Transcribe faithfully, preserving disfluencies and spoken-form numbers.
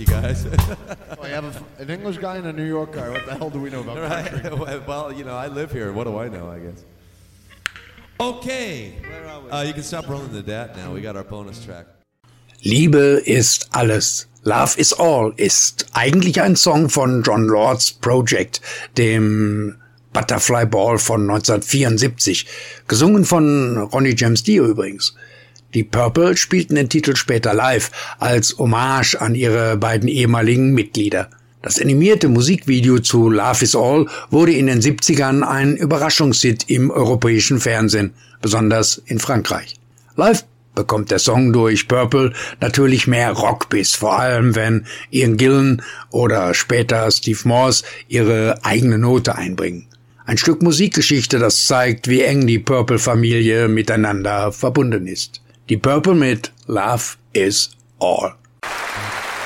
you guys. Oh, you have a, an English guy and a New York guy. What the hell do we know about country? Right. Well, you know, I live here. What do I know, I guess? Okay. Uh, you can stop rolling the dat now. We got our bonus track. Liebe ist alles. Love is All ist eigentlich ein Song von Jon Lord's Project, dem Butterfly Ball von neunzehnhundertvierundsiebzig, gesungen von Ronnie James Dio übrigens. Die Purple spielten den Titel später live als Hommage an ihre beiden ehemaligen Mitglieder. Das animierte Musikvideo zu Love is All wurde in den siebzigern ein Überraschungshit im europäischen Fernsehen, besonders in Frankreich. Live bekommt der Song durch Purple natürlich mehr Rockbiss, vor allem wenn Ian Gillan oder später Steve Morse ihre eigene Note einbringen. Ein Stück Musikgeschichte, das zeigt, wie eng die Purple-Familie miteinander verbunden ist. Die Purple mit Love is All.